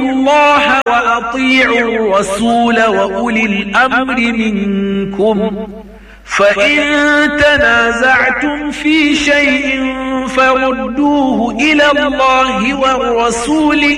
الله وأطيعوا الرسول وأولي الأمر منكم فإن تنازعتم في شيء فردوه إلى الله والرسول